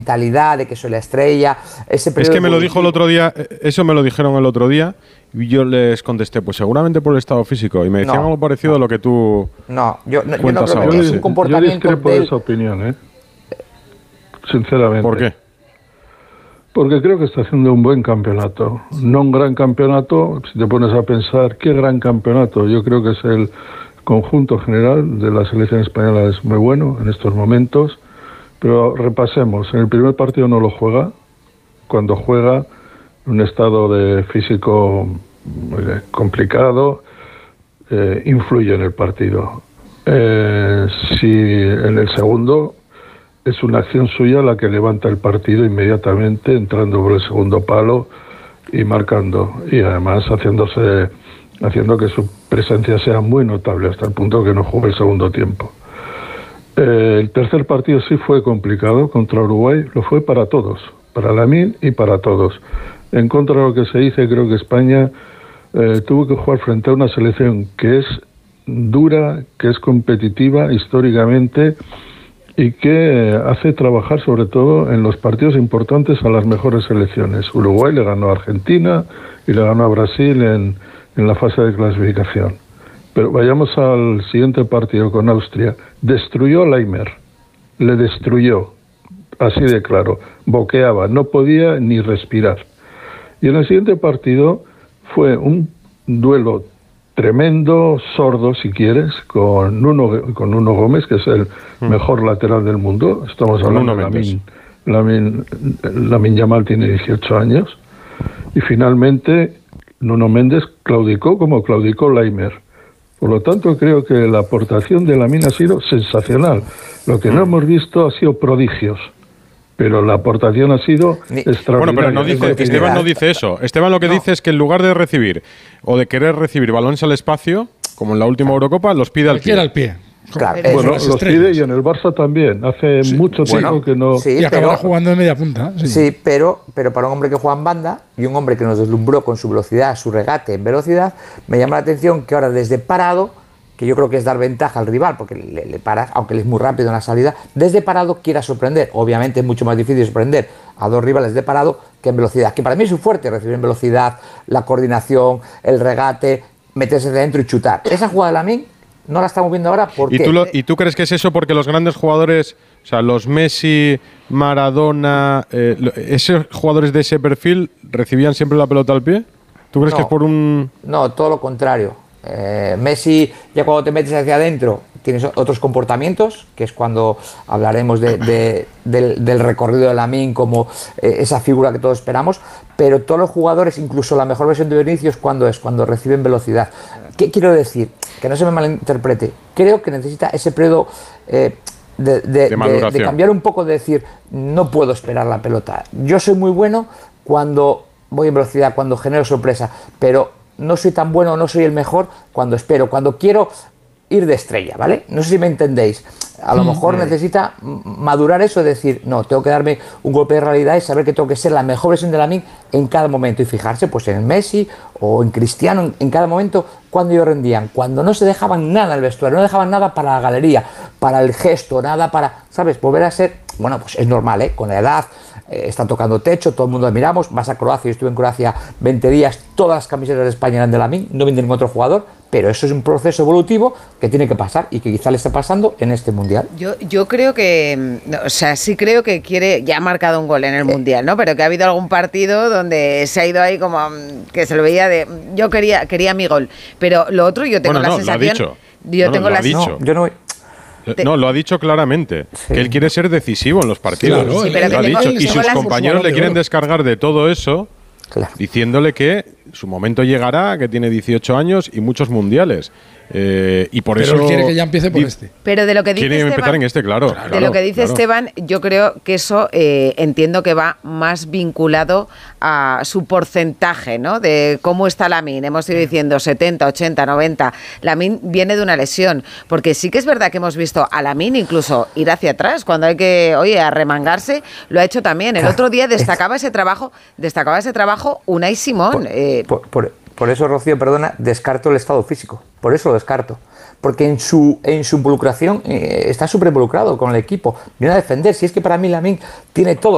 mentalidad de que soy la estrella. Ese es que me lo dijo el otro día, eso me lo dijeron el otro día, y yo les contesté, pues seguramente por el estado físico, y me decían algo parecido a lo que tú yo no creo que es un comportamiento. Yo discrepo de esa opinión, sinceramente. ¿Por qué? Porque creo que está haciendo un buen campeonato. No un gran campeonato, si te pones a pensar, ¿qué gran campeonato? Yo creo que es el conjunto general de la selección española, es muy bueno en estos momentos. Pero repasemos, en el primer partido no lo juega. Cuando juega, un estado de físico complicado, influye en el partido. Si en el segundo es una acción suya la que levanta el partido inmediatamente, entrando por el segundo palo y marcando, y además haciendo que su presencia sea muy notable hasta el punto que no juegue el segundo tiempo. El tercer partido sí fue complicado contra Uruguay, lo fue para todos, para Lamine y para todos. En contra de lo que se dice, creo que España tuvo que jugar frente a una selección que es dura, que es competitiva históricamente y que hace trabajar sobre todo en los partidos importantes a las mejores selecciones. Uruguay le ganó a Argentina y le ganó a Brasil en la fase de clasificación. Pero vayamos al siguiente partido con Austria. Destruyó a Laimer, le destruyó, así de claro, boqueaba, no podía ni respirar. Y en el siguiente partido fue un duelo tremendo, sordo si quieres, con Nuno Gómez, que es el mejor lateral del mundo. Estamos hablando de Lamine Yamal, tiene 18 años. Y finalmente Nuno Méndez claudicó como claudicó Laimer. Por lo tanto, creo que la aportación de Lamine ha sido sensacional. Lo que no hemos visto ha sido prodigios, pero la aportación ha sido extraordinaria. Bueno, pero Esteban no dice eso. Esteban lo que dice es que en lugar de recibir o de querer recibir balones al espacio, como en la última Eurocopa, los pide al pie. Claro, bueno, los pide, y en el Barça también. Hace mucho tiempo que no... Sí, y acabará jugando de media punta. Sí, pero para un hombre que juega en banda y un hombre que nos deslumbró con su velocidad, su regate en velocidad, me llama la atención que ahora desde parado, que yo creo que es dar ventaja al rival, porque le para, aunque él es muy rápido en la salida, desde parado quiera sorprender. Obviamente es mucho más difícil sorprender a dos rivales de parado que en velocidad, que para mí es un fuerte recibir en velocidad, la coordinación, el regate, meterse dentro y chutar. Esa jugada de Lamine no la estamos viendo ahora porque... ¿Y tú crees que es eso porque los grandes jugadores, o sea, los Messi, Maradona, esos jugadores de ese perfil recibían siempre la pelota al pie? ¿Tú crees que es por un...? No, todo lo contrario. Messi, ya cuando te metes hacia adentro, tienes otros comportamientos, que es cuando hablaremos del recorrido de Lamine como esa figura que todos esperamos, pero todos los jugadores, incluso la mejor versión de Vinicius, cuando reciben velocidad. ¿Qué quiero decir? Que no se me malinterprete. Creo que necesita ese periodo de cambiar un poco, de decir, no puedo esperar la pelota. Yo soy muy bueno cuando voy en velocidad, cuando genero sorpresa, pero no soy tan bueno, no soy el mejor cuando espero, cuando quiero ir de estrella, ¿vale? No sé si me entendéis. A lo mejor necesita madurar eso, de decir, no, tengo que darme un golpe de realidad y saber que tengo que ser la mejor versión de Lamine en cada momento, y fijarse pues en Messi o en Cristiano, en cada momento cuando ellos rendían, cuando no se dejaban nada en el vestuario, no dejaban nada para la galería, para el gesto, nada para, ¿sabes? Volver a ser, bueno, pues es normal, ¿eh? Con la edad, está tocando techo, todo el mundo admiramos, vas a Croacia, yo estuve en Croacia 20 días, todas las camisetas de España eran de Lamine, no venden ningún otro jugador, pero eso es un proceso evolutivo que tiene que pasar y que quizá le está pasando en este Mundial. Yo creo que, o sea, sí creo que ya ha marcado un gol en el Mundial, ¿no? Pero que ha habido algún partido donde se ha ido ahí como que se lo veía de, yo quería mi gol, pero lo otro yo tengo la sensación... No, lo ha dicho claramente, que él quiere ser decisivo en los partidos. Claro, sí, pero lo ha dicho, y sus compañeros le quieren descargar de todo eso, diciéndole que su momento llegará, que tiene 18 años y muchos mundiales. Y por eso él quiere que ya empiece por este. Pero de lo que dice quiere Esteban, empezar en este, claro. De lo que dice Esteban, yo creo que eso entiendo que va más vinculado a su porcentaje, ¿no? De cómo está Lamine. Hemos ido diciendo 70, 80, 90. Lamine viene de una lesión. Porque sí que es verdad que hemos visto a Lamine incluso ir hacia atrás. Cuando hay que, arremangarse, lo ha hecho también. El otro día destacaba ese trabajo Unai Simón. Por eso, Rocío, perdona, descarto el estado físico. Por eso lo descarto. Porque en su involucración está súper involucrado con el equipo. Viene a defender. Si es que para mí Lamine tiene todo.